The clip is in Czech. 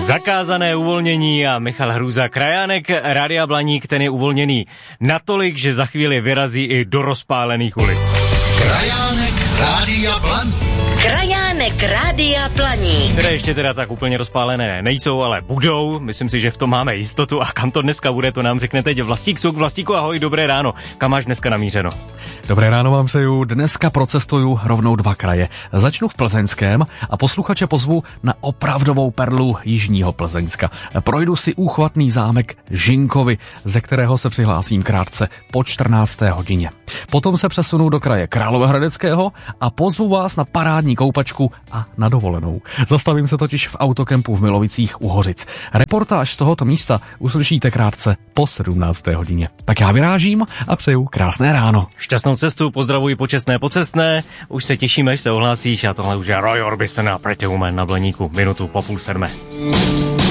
Zakázané uvolnění a Michal Hrůza. Krajánek Rádia Blaník, ten je uvolněný natolik, že za chvíli vyrazí i do rozpálených ulic. Krajánek Rádia Blaník. Krajánek Rádia Blaník. Které ještě teda tak úplně rozpálené nejsou, ale budou. Myslím si, že v tom máme jistotu. A kam to dneska bude, to nám řekne teď Vlastík Suk. Vlastíku, ahoj, dobré ráno. Kam máš dneska namířeno? Dobré ráno vám přeju. Dneska procestuju rovnou 2 kraje. Začnu v Plzeňském a posluchače pozvu na opravdovou perlu jižního Plzeňska. Projdu si úchvatný zámek Žinkovy, ze kterého se přihlásím krátce po 14. hodině. Potom se přesunu do kraje Královéhradeckého a pozvu vás na parádní koupačku a na dovolenou. Zastavím se totiž v autokempu v Milovicích u Hořic. Reportáž z tohoto místa uslyšíte krátce po 17. hodině. Tak já vyrážím a přeju krásné ráno. Šťastnou cestu, pozdravuji počestné pocestné. Už se těšíme, až se ohlásíš, a tohle už je Roy Orbison a Pretty Woman na Blaníku, minutu po 6:30.